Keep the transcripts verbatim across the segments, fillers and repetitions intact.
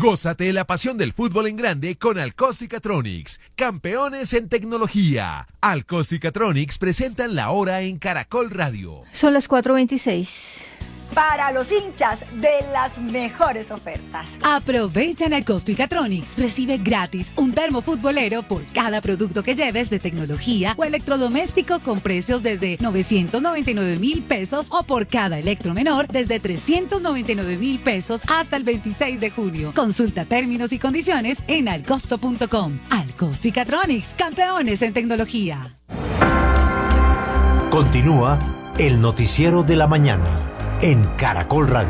Gózate la pasión del fútbol en grande con Alcostica-Tronics, campeones en tecnología. Alcostica-Tronics presentan la hora en Caracol Radio. Son las cuatro veintiséis. Para los hinchas de las mejores ofertas. Aprovecha en Alcostica-Tronics. Recibe gratis un termo futbolero por cada producto que lleves de tecnología o electrodoméstico con precios desde novecientos noventa y nueve mil pesos o por cada electro menor desde trescientos noventa y nueve mil pesos hasta el veintiséis de junio. Consulta términos y condiciones en alcosto punto com. Alcostica-Tronics, campeones en tecnología. Continúa el noticiero de la mañana en Caracol Radio.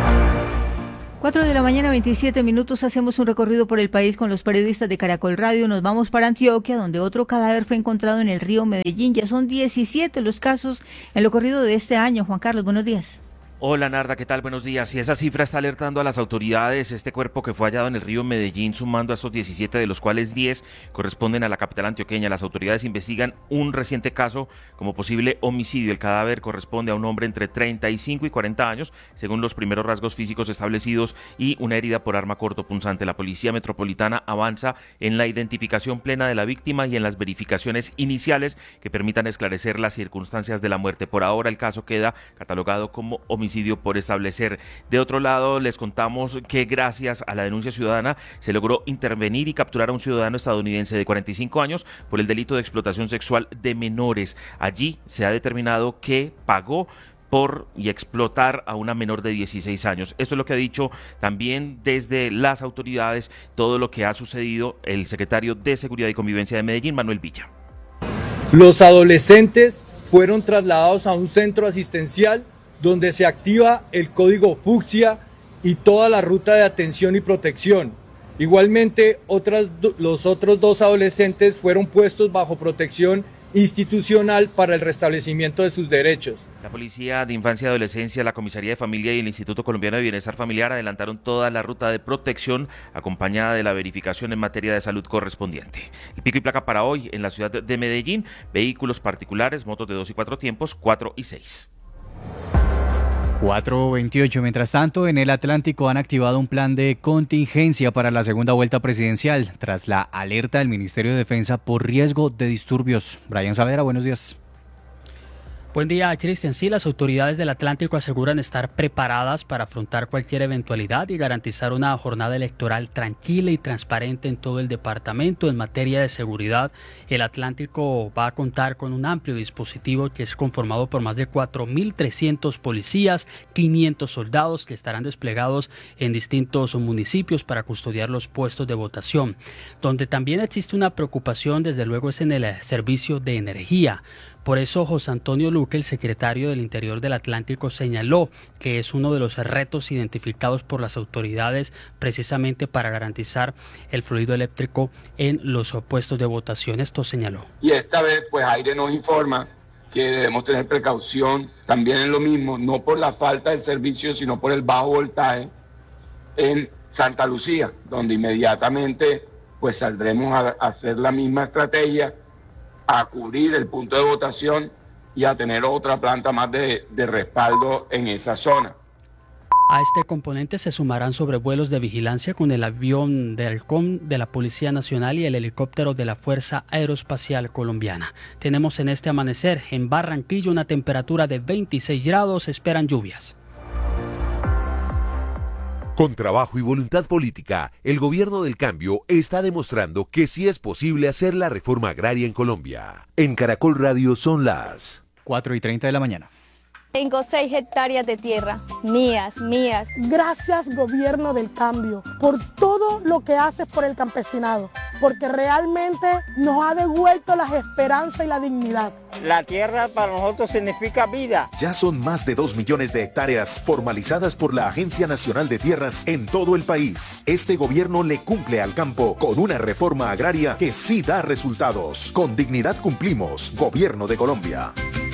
cuatro de la mañana, veintisiete minutos. Hacemos un recorrido por el país con los periodistas de Caracol Radio. Nos vamos para Antioquia, donde otro cadáver fue encontrado en el río Medellín. Ya son diecisiete los casos en lo corrido de este año. Juan Carlos, buenos días. Hola Narda, ¿qué tal? Buenos días. Y esa cifra está alertando a las autoridades. Este cuerpo que fue hallado en el río Medellín, sumando a esos diecisiete, de los cuales diez corresponden a la capital antioqueña. Las autoridades investigan un reciente caso como posible homicidio. El cadáver corresponde a un hombre entre treinta y cinco y cuarenta años, según los primeros rasgos físicos establecidos, y una herida por arma cortopunzante. La Policía Metropolitana avanza en la identificación plena de la víctima y en las verificaciones iniciales que permitan esclarecer las circunstancias de la muerte. Por ahora el caso queda catalogado como homicidio por establecer. De otro lado, les contamos que gracias a la denuncia ciudadana se logró intervenir y capturar a un ciudadano estadounidense de cuarenta y cinco años por el delito de explotación sexual de menores. Allí se ha determinado que pagó por y explotar a una menor de dieciséis años. Esto es lo que ha dicho también desde las autoridades, todo lo que ha sucedido el secretario de Seguridad y Convivencia de Medellín, Manuel Villa. Los adolescentes fueron trasladados a un centro asistencial donde se activa el código fucsia y toda la ruta de atención y protección. Igualmente, otras, los otros dos adolescentes fueron puestos bajo protección institucional para el restablecimiento de sus derechos. La Policía de Infancia y Adolescencia, la Comisaría de Familia y el Instituto Colombiano de Bienestar Familiar adelantaron toda la ruta de protección acompañada de la verificación en materia de salud correspondiente. El pico y placa para hoy en la ciudad de Medellín: vehículos particulares, motos de dos y cuatro tiempos, cuatro y seis. cuatro veintiocho. Mientras tanto, en el Atlántico han activado un plan de contingencia para la segunda vuelta presidencial, tras la alerta del Ministerio de Defensa por riesgo de disturbios. Brian Saavedra, buenos días. Buen día, Cristian. Sí, las autoridades del Atlántico aseguran estar preparadas para afrontar cualquier eventualidad y garantizar una jornada electoral tranquila y transparente en todo el departamento. En materia de seguridad, el Atlántico va a contar con un amplio dispositivo que es conformado por más de cuatro mil trescientos policías, quinientos soldados que estarán desplegados en distintos municipios para custodiar los puestos de votación. Donde también existe una preocupación, desde luego, es en el servicio de energía. Por eso, José Antonio Luque, el secretario del Interior del Atlántico, señaló que es uno de los retos identificados por las autoridades precisamente para garantizar el fluido eléctrico en los puestos de votación. Esto señaló. Y esta vez, pues, Aire nos informa que debemos tener precaución también en lo mismo, no por la falta de servicio, sino por el bajo voltaje en Santa Lucía, donde inmediatamente, pues, saldremos a hacer la misma estrategia, a cubrir el punto de votación y a tener otra planta más de, de respaldo en esa zona. A este componente se sumarán sobrevuelos de vigilancia con el avión de Halcón de la Policía Nacional y el helicóptero de la Fuerza Aeroespacial Colombiana. Tenemos en este amanecer en Barranquilla una temperatura de veintiséis grados, esperan lluvias. Con trabajo y voluntad política, el gobierno del cambio está demostrando que sí es posible hacer la reforma agraria en Colombia. En Caracol Radio son las cuatro y treinta de la mañana. Tengo seis hectáreas de tierra, mías, mías. Gracias, gobierno del cambio, por todo lo que haces por el campesinado, porque realmente nos ha devuelto las esperanzas y la dignidad. La tierra para nosotros significa vida. Ya son más de dos millones de hectáreas formalizadas por la Agencia Nacional de Tierras en todo el país. Este gobierno le cumple al campo con una reforma agraria que sí da resultados. Con dignidad cumplimos, Gobierno de Colombia.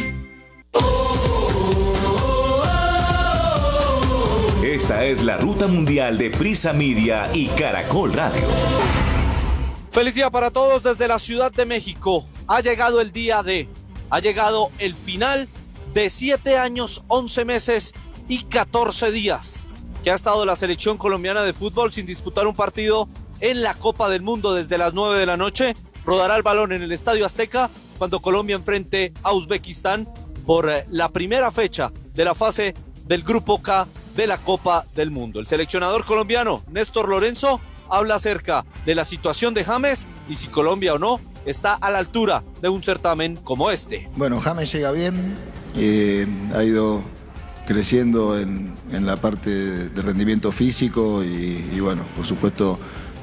Esta es la ruta mundial de Prisa Media y Caracol Radio. Feliz día para todos desde la Ciudad de México. Ha llegado el día de, ha llegado el final de siete años, once meses y catorce días. que ha estado la selección colombiana de fútbol sin disputar un partido en la Copa del Mundo desde las nueve de la noche. Rodará el balón en el Estadio Azteca cuando Colombia enfrente a Uzbekistán por la primera fecha de la fase del Grupo K de la Copa del Mundo. El seleccionador colombiano, Néstor Lorenzo, habla acerca de la situación de James y si Colombia o no está a la altura de un certamen como este. Bueno, James llega bien, eh, ha ido creciendo en, en la parte de rendimiento físico y, y bueno, por supuesto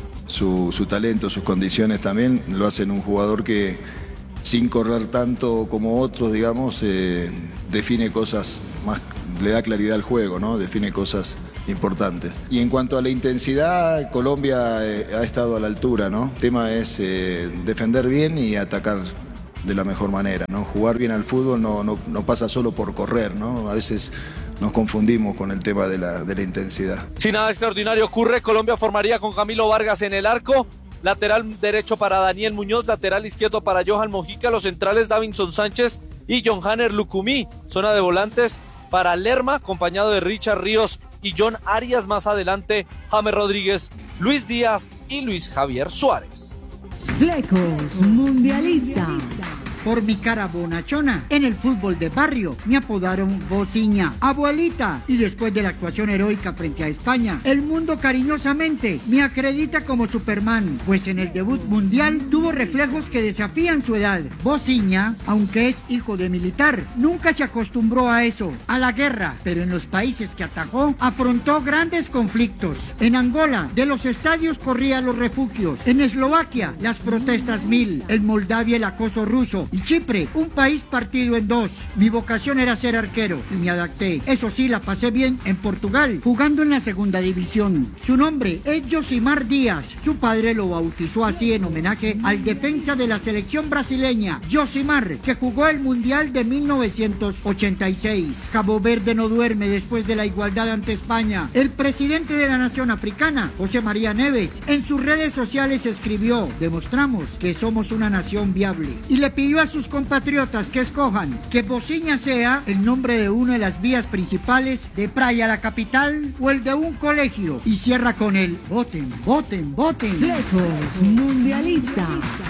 su, su talento, sus condiciones también lo hacen un jugador que sin correr tanto como otros, digamos, eh, define cosas más, le da claridad al juego, ¿no? Define cosas importantes. Y en cuanto a la intensidad, Colombia eh, ha estado a la altura, ¿no? El tema es eh, defender bien y atacar de la mejor manera, ¿no? Jugar bien al fútbol no, no, no pasa solo por correr, ¿no? A veces nos confundimos con el tema de la, de la intensidad. Si nada extraordinario ocurre, Colombia formaría con Camilo Vargas en el arco, lateral derecho para Daniel Muñoz, lateral izquierdo para Johan Mojica, los centrales Davinson Sánchez y John Hanner Lucumí, zona de volantes para Lerma, acompañado de Richard Ríos y John Arias, más adelante James Rodríguez, Luis Díaz y Luis Javier Suárez. Flecos Mundialista. Por mi cara bonachona, en el fútbol de barrio me apodaron Bociña, abuelita, y después de la actuación heroica frente a España, el mundo cariñosamente me acredita como Superman, pues en el debut mundial tuvo reflejos que desafían su edad. Bociña, aunque es hijo de militar, nunca se acostumbró a eso, a la guerra, pero en los países que atajó, afrontó grandes conflictos. En Angola, de los estadios corría los refugios, en Eslovaquia, las protestas mil, en Moldavia el acoso ruso, y Chipre, un país partido en dos. Mi vocación era ser arquero y me adapté. Eso sí, la pasé bien en Portugal, jugando en la segunda división. Su nombre es Josimar Díaz. Su padre lo bautizó así en homenaje al defensa de la selección brasileña, Josimar, que jugó el Mundial de mil novecientos ochenta y seis. Cabo Verde no duerme después de la igualdad ante España. El presidente de la nación africana, José María Neves, en sus redes sociales escribió: demostramos que somos una nación viable. Y le pidió a sus compatriotas que escojan que Bociña sea el nombre de una de las vías principales de Praia, la capital, o el de un colegio, y cierra con el voten, voten, voten. Flecos Mundialista.